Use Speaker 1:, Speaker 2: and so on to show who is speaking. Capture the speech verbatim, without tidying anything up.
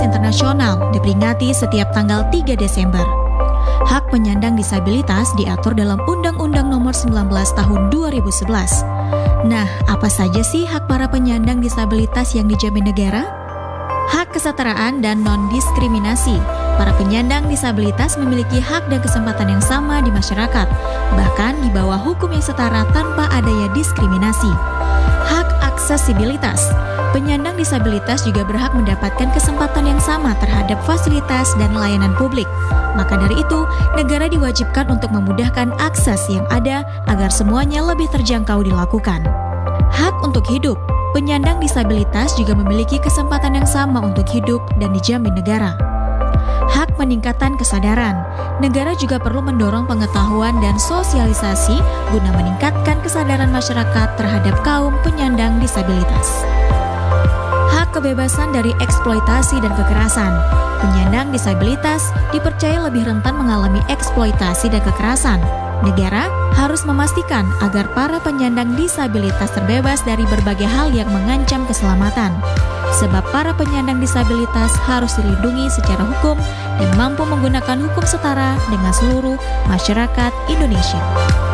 Speaker 1: Internasional diperingati setiap tanggal tiga Desember. Hak penyandang disabilitas diatur dalam Undang-Undang Nomor sembilan belas Tahun dua ribu sebelas. Nah, apa saja sih hak para penyandang disabilitas yang dijamin negara? Hak kesetaraan dan non-diskriminasi. Para penyandang disabilitas memiliki hak dan kesempatan yang sama di masyarakat, bahkan di bawah hukum yang setara tanpa adanya diskriminasi. Hak aksesibilitas. Penyandang disabilitas juga berhak mendapatkan kesempatan yang sama terhadap fasilitas dan layanan publik. Maka dari itu, negara diwajibkan untuk memudahkan akses yang ada agar semuanya lebih terjangkau dilakukan. Hak untuk hidup. Penyandang disabilitas juga memiliki kesempatan yang sama untuk hidup dan dijamin negara. Hak peningkatan kesadaran. Negara juga perlu mendorong pengetahuan dan sosialisasi guna meningkatkan kesadaran masyarakat terhadap kaum penyandang disabilitas. Hak kebebasan dari eksploitasi dan kekerasan. Penyandang disabilitas dipercaya lebih rentan mengalami eksploitasi dan kekerasan. Negara harus memastikan agar para penyandang disabilitas terbebas dari berbagai hal yang mengancam keselamatan. Sebab para penyandang disabilitas harus dilindungi secara hukum dan mampu menggunakan hukum setara dengan seluruh masyarakat Indonesia.